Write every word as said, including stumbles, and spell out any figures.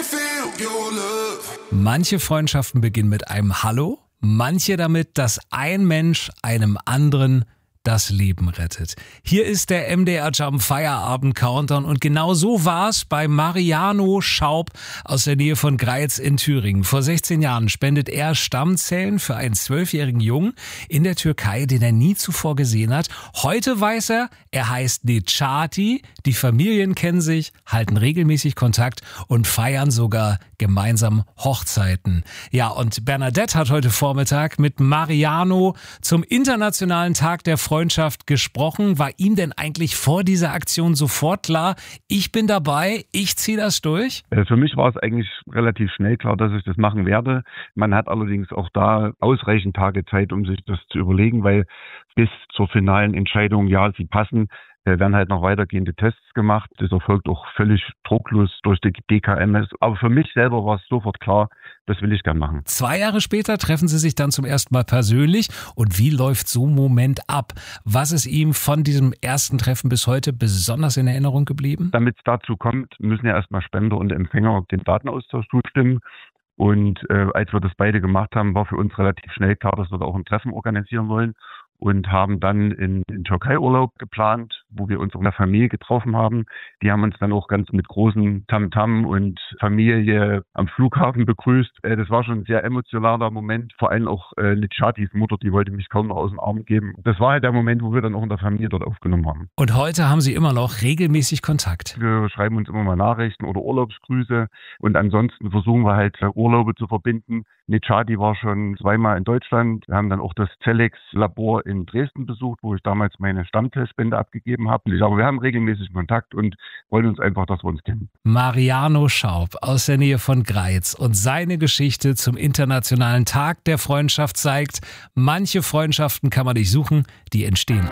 feel your love. Manche Freundschaften beginnen mit einem Hallo, manche damit, dass ein Mensch einem anderen das Leben rettet. Hier ist der M D R Jump Feierabend Countdown und genau so war es bei Mariano Schaub aus der Nähe von Greiz in Thüringen. Vor sechzehn Jahren spendet er Stammzellen für einen zwölfjährigen Jungen in der Türkei, den er nie zuvor gesehen hat. Heute weiß er, er heißt Necati. Die Familien kennen sich, halten regelmäßig Kontakt und feiern sogar gemeinsam Hochzeiten. Ja, und Bernadette hat heute Vormittag mit Mariano zum Internationalen Tag der Freundschaft gesprochen. War ihm denn eigentlich vor dieser Aktion sofort klar, ich bin dabei, ich ziehe das durch? Für mich war es eigentlich relativ schnell klar, dass ich das machen werde. Man hat allerdings auch da ausreichend Tage Zeit, um sich das zu überlegen, weil bis zur finalen Entscheidung, ja, sie passen, werden halt noch weitergehende Tests gemacht. Das erfolgt auch völlig drucklos durch die D K M S. Aber für mich selber war es sofort klar, das will ich gern machen. Zwei Jahre später treffen Sie sich dann zum ersten Mal persönlich. Und wie läuft so ein Moment ab? Was ist ihm von diesem ersten Treffen bis heute besonders in Erinnerung geblieben? Damit es dazu kommt, müssen ja erstmal Spender und Empfänger den Datenaustausch zustimmen. Und äh, als wir das beide gemacht haben, war für uns relativ schnell klar, dass wir da auch ein Treffen organisieren wollen. Und haben dann in, in Türkei Urlaub geplant, wo wir uns in der Familie getroffen haben. Die haben uns dann auch ganz mit großem Tamtam und Familie am Flughafen begrüßt. Äh, das war schon ein sehr emotionaler Moment. Vor allem auch äh, Necatis Mutter, die wollte mich kaum noch aus dem Arm geben. Das war halt der Moment, wo wir dann auch in der Familie dort aufgenommen haben. Und heute haben Sie immer noch regelmäßig Kontakt? Wir schreiben uns immer mal Nachrichten oder Urlaubsgrüße. Und ansonsten versuchen wir halt Urlaube zu verbinden. Necati war schon zweimal in Deutschland. Wir haben dann auch das Celex-Labor in Dresden besucht, wo ich damals meine Stammzellspende abgegeben habe. Aber wir haben regelmäßig Kontakt und wollen uns einfach, dass wir uns kennen. Mariano Schaub aus der Nähe von Greiz und seine Geschichte zum Internationalen Tag der Freundschaft zeigt, manche Freundschaften kann man nicht suchen, die entstehen.